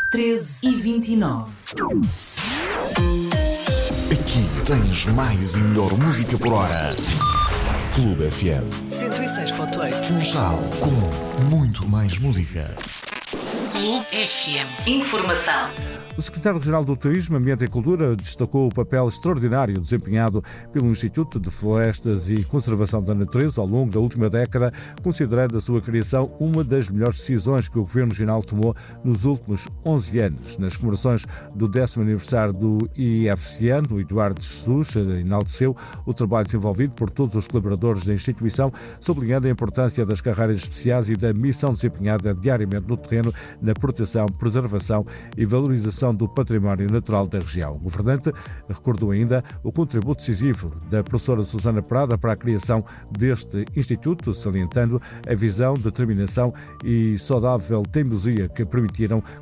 13h29. Aqui tens mais e melhor música por hora. Clube FM 106.8. Funchal, com muito mais música. Clube FM. Informação. O secretário regional do Turismo, Ambiente e Cultura destacou o papel extraordinário desempenhado pelo Instituto de Florestas e Conservação da Natureza ao longo da última década, considerando a sua criação uma das melhores decisões que o Governo Regional tomou nos últimos 11 anos. Nas comemorações do 10º aniversário do IFCN, o Eduardo Jesus enalteceu o trabalho desenvolvido por todos os colaboradores da instituição, sublinhando a importância das carreiras especiais e da missão desempenhada diariamente no terreno na proteção, preservação e valorização do património natural da região. O governante recordou ainda o contributo decisivo da professora Susana Prada para a criação deste instituto, salientando a visão, determinação e saudável teimosia que permitiram